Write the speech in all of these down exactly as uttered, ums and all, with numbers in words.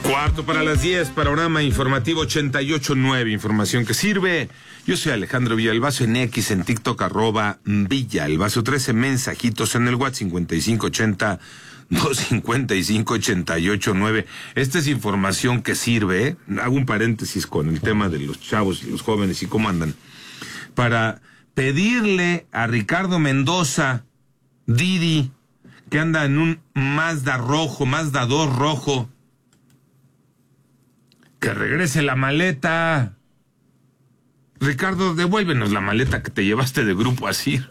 Cuarto para las diez, panorama informativo ochenta y ocho punto nueve, información que sirve. Yo soy Alejandro Villalbazo, en X, en TikTok, arroba Villalbazo, trece mensajitos en el WhatsApp, cincuenta y cinco ochenta, dos cincuenta y cinco ochenta y ocho nueve. Esta es información que sirve, ¿eh? Hago un paréntesis con el tema de los chavos y los jóvenes y cómo andan. Para pedirle a Ricardo Mendoza, Didi, que anda en un Mazda rojo, Mazda dos rojo, que regrese la maleta. Ricardo, devuélvenos la maleta que te llevaste de Grupo Asir.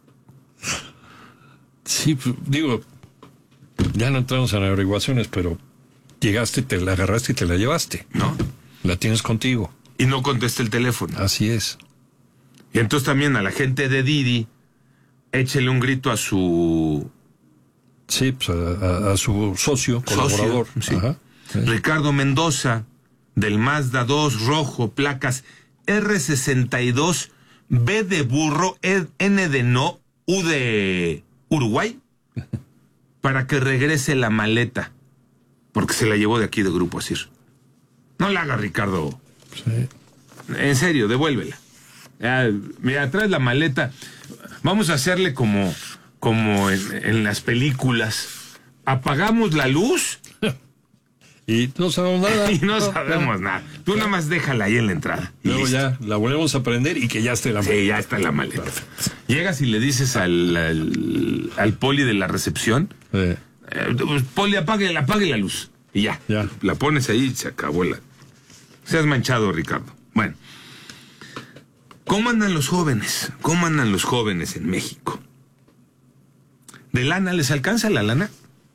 Sí, pues, digo, ya no entramos en averiguaciones, pero llegaste, te la agarraste y te la llevaste. ¿No? La tienes contigo. Y no contesta el teléfono. Así es. Y entonces también a la gente de Didi, échele un grito a su... Sí, pues a, a, a su socio, colaborador. Socio, sí. Ajá. Sí. Ricardo Mendoza, del Mazda dos rojo, placas R sesenta y dos, B de burro, N de no, U de Uruguay, para que regrese la maleta, porque se la llevó de aquí de Grupo Asir. No la haga, Ricardo. Sí. En serio, devuélvela. Ya, mira, traes la maleta. Vamos a hacerle como, como en, en las películas. Apagamos la luz y no sabemos nada. y no sabemos nada. Tú nada más déjala ahí en la entrada. Luego listo. Ya la volvemos a prender y que ya esté la maleta. Sí, ya está la maleta. Llegas y le dices al, al, al poli de la recepción, sí. eh, poli, apague, apague la luz. Y ya, ya, la pones ahí y se acabó la... Seas manchado, Ricardo. Bueno, ¿cómo andan los jóvenes? ¿Cómo andan los jóvenes en México? ¿De lana les alcanza la lana?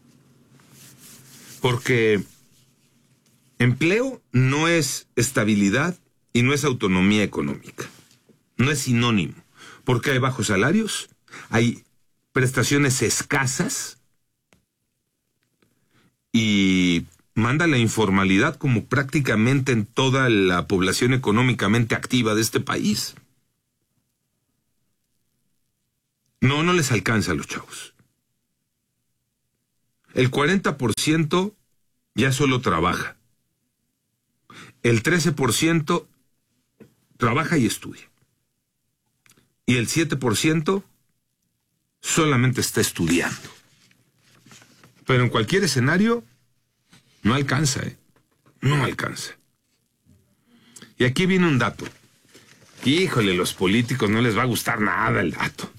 Porque empleo no es estabilidad y no es autonomía económica. No es sinónimo. Porque hay bajos salarios, hay prestaciones escasas y manda la informalidad como prácticamente en toda la población económicamente activa de este país. No, no les alcanza a los chavos. El cuarenta por ciento ya solo trabaja. El trece por ciento trabaja y estudia. Y el siete por ciento solamente está estudiando. Pero en cualquier escenario no alcanza, ¿eh? No alcanza. Y aquí viene un dato. Híjole, los políticos no les va a gustar nada el dato.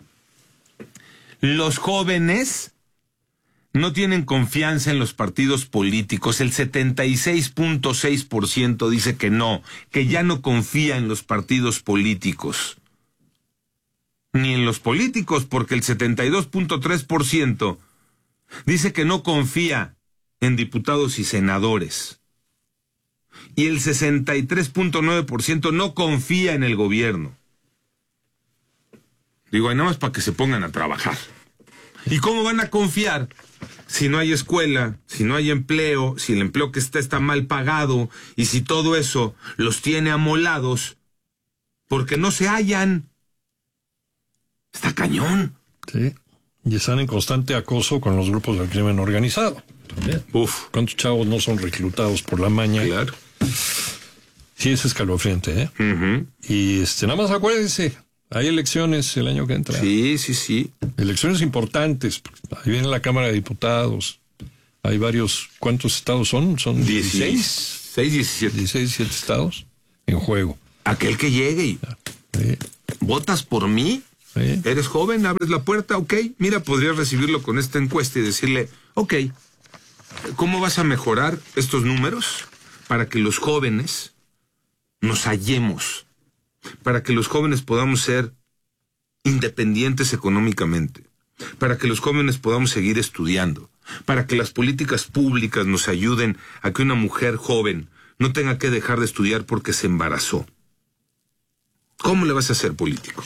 Los jóvenes no tienen confianza en los partidos políticos. El setenta y seis punto seis por ciento dice que no, que ya no confía en los partidos políticos. Ni en los políticos, porque el setenta y dos punto tres por ciento dice que no confía en diputados y senadores. Y el sesenta y tres punto nueve por ciento no confía en el gobierno. Digo, nada más para que se pongan a trabajar. ¿Y cómo van a confiar si no hay escuela, si no hay empleo, si el empleo que está está mal pagado y si todo eso los tiene amolados porque no se hallan? Está cañón. Sí. Y están en constante acoso con los grupos del crimen organizado. También. Uf. ¿Cuántos chavos no son reclutados por la maña? Claro. Sí, es escalofriante, ¿eh? Uh-huh. Y este, nada más acuérdense, hay elecciones el año que entra. Sí, sí, sí. Elecciones importantes. Ahí viene la Cámara de Diputados. Hay varios. ¿Cuántos estados son? Son dieciséis. dieciséis, diecisiete. dieciséis, diecisiete estados en juego. Aquel que llegue y... Sí. ¿Votas por mí? Sí. ¿Eres joven? ¿Abres la puerta? Ok. Mira, podrías recibirlo con esta encuesta y decirle, ok, ¿cómo vas a mejorar estos números para que los jóvenes nos hallemos? Para que los jóvenes podamos ser independientes económicamente. Para que los jóvenes podamos seguir estudiando. Para que las políticas públicas nos ayuden a que una mujer joven no tenga que dejar de estudiar porque se embarazó. ¿Cómo le vas a hacer político?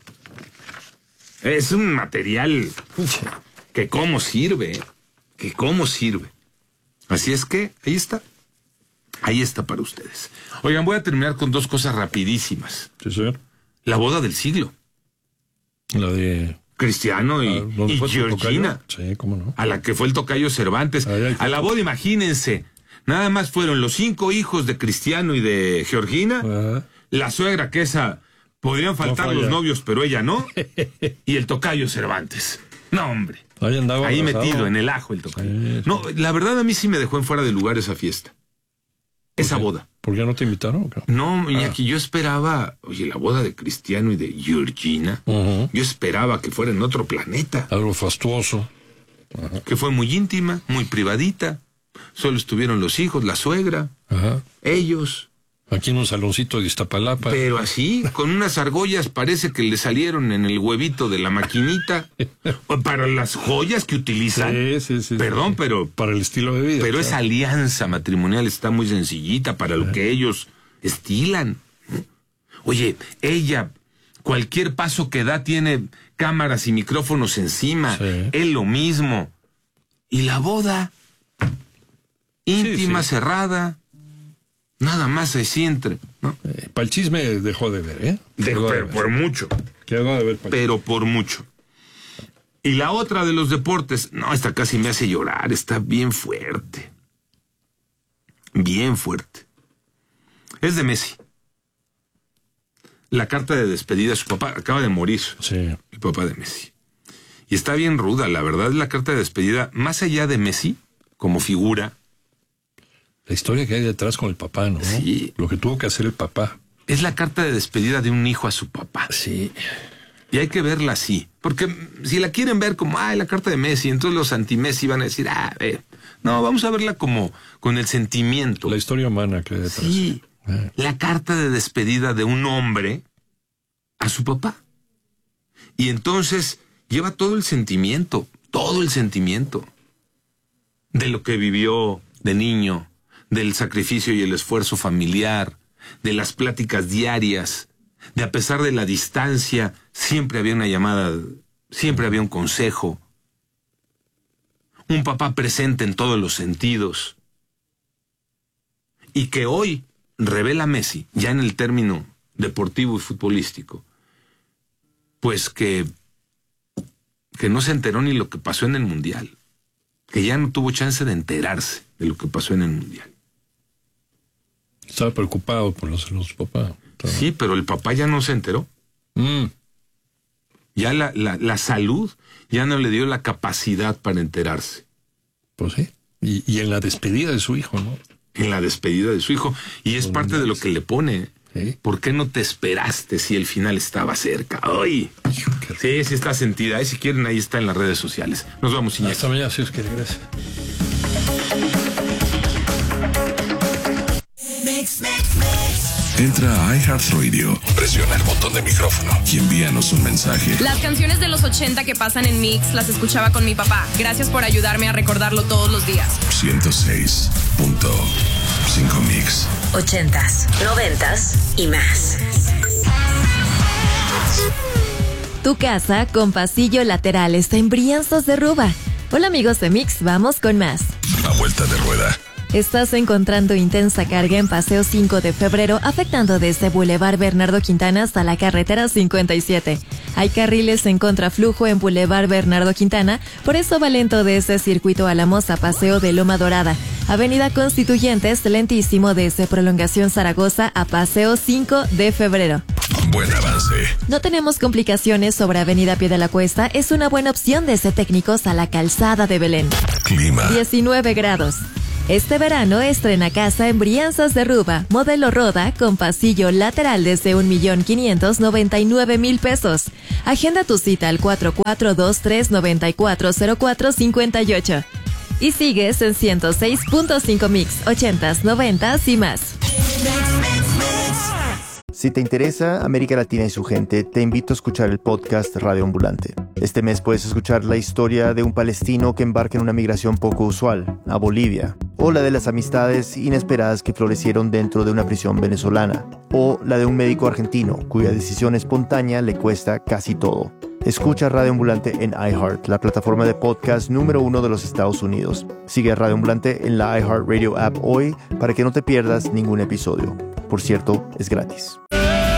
Es un material que cómo sirve, que cómo sirve. Así es que, ahí está. Ahí está para ustedes. Oigan, voy a terminar con dos cosas rapidísimas. Sí, señor. La boda del siglo. La de... Cristiano y, ah, y Georgina. Sí, cómo no. A la que fue el tocayo Cervantes. Ay, ay, a la boda, imagínense, Nada más fueron los cinco hijos de Cristiano y de Georgina, uh-huh. la suegra que esa, podrían faltar no los novios, pero ella no, y el tocayo Cervantes. No, hombre. Ahí, andaba Ahí abrazado. metido en el ajo el tocayo. Sí, sí. No, la verdad a mí sí me dejó en fuera de lugar esa fiesta. Esa qué? boda. ¿Por qué no te invitaron? No, Iñaki, ah. yo esperaba, oye, la boda de Cristiano y de Georgina, uh-huh. yo esperaba que fuera en otro planeta. Algo fastuoso. Uh-huh. Que fue muy íntima, muy privadita. Solo estuvieron los hijos, la suegra, uh-huh. ellos. Aquí en un saloncito de Iztapalapa. Pero así, con unas argollas parece que le salieron en el huevito de la maquinita. Para las joyas que utilizan. Sí, sí, sí. Perdón, sí. pero... Para el estilo de vida. Pero claro. esa alianza matrimonial está muy sencillita para lo que ellos estilan. Oye, ella, cualquier paso que da tiene cámaras y micrófonos encima. Sí. Él lo mismo. Y la boda, íntima, sí, sí. cerrada... Nada más se siente, ¿no? Eh, para el chisme dejó de ver, ¿eh? De, pero de ver. Por mucho. Quedó de ver pero por mucho. Y la otra de los deportes, no, esta casi me hace llorar, está bien fuerte. Bien fuerte. Es de Messi. La carta de despedida, su papá acaba de morir. Sí. El papá de Messi. Y está bien ruda, la verdad, la carta de despedida, más allá de Messi, como figura, la historia que hay detrás con el papá, ¿no? Sí. Lo que tuvo que hacer el papá. Es la carta de despedida de un hijo a su papá. Sí. Y hay que verla así. Porque si la quieren ver como, ay, la carta de Messi, entonces los anti-Messi van a decir, ah, eh. No, vamos a verla como con el sentimiento. La historia humana que hay detrás. Sí. Eh. La carta de despedida de un hombre a su papá. Y entonces lleva todo el sentimiento, todo el sentimiento de lo que vivió de niño, del sacrificio y el esfuerzo familiar, de las pláticas diarias, de a pesar de la distancia, siempre había una llamada, siempre había un consejo. Un papá presente en todos los sentidos. Y que hoy revela Messi, ya en el término deportivo y futbolístico, pues que, que no se enteró ni lo que pasó en el Mundial, que ya no tuvo chance de enterarse de lo que pasó en el Mundial. Estaba preocupado por los de su papá. Estaba... Sí, pero el papá ya no se enteró. Mm. Ya la, la, la salud ya no le dio la capacidad para enterarse. Pues sí. Y, y en la despedida de su hijo, ¿no? En la despedida de su hijo. Y es parte mundial, de lo que le pone. ¿Sí? ¿Por qué no te esperaste si el final estaba cerca? ¡Ay! Sí, sí está sentida. Ahí si quieren, ahí está en las redes sociales. Nos vamos, Iñaki. Hasta mañana, si os quiere. Gracias. Entra a iHeartRadio, presiona el botón de micrófono y envíanos un mensaje. Las canciones de los ochenta que pasan en Mix las escuchaba con mi papá. Gracias por ayudarme a recordarlo todos los días. ciento seis punto cinco Mix. Ochentas, noventas y más. Tu casa con pasillo lateral está en Brianzas de Ruba. Hola amigos de Mix, vamos con más. A vuelta de rueda. Estás encontrando intensa carga en Paseo cinco de febrero, afectando desde Boulevard Bernardo Quintana hasta la carretera cincuenta y siete. Hay carriles en contraflujo en Boulevard Bernardo Quintana, por eso va lento desde Circuito Álamos a Paseo de Loma Dorada. Avenida Constituyentes, lentísimo desde Prolongación Zaragoza a Paseo cinco de febrero. Buen avance. No tenemos complicaciones sobre Avenida Pie de la Cuesta, es una buena opción desde Técnicos a la Calzada de Belén. Clima. diecinueve grados. Este verano estrena casa en Brianzas de Ruba, modelo Roda con pasillo lateral desde un millón quinientos noventa y nueve mil pesos. Agenda tu cita al cuatro cuatro dos tres nueve cuatro cero cuatro cinco ocho. Y sigues en ciento seis punto cinco Mix, ochentas, noventas y más. Si te interesa América Latina y su gente, te invito a escuchar el podcast Radio Ambulante. Este mes puedes escuchar la historia de un palestino que embarca en una migración poco usual, a Bolivia, o la de las amistades inesperadas que florecieron dentro de una prisión venezolana, o la de un médico argentino cuya decisión espontánea le cuesta casi todo. Escucha Radio Ambulante en iHeart, la plataforma de podcast número uno de los Estados Unidos. Sigue a Radio Ambulante en la iHeartRadio app hoy para que no te pierdas ningún episodio. Por cierto, es gratis.